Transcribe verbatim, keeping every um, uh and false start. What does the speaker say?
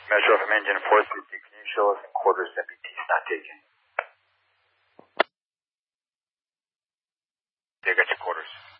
Metro from engine four three three, can you show us in quarters M B T's not taken? Yeah, I got your quarters.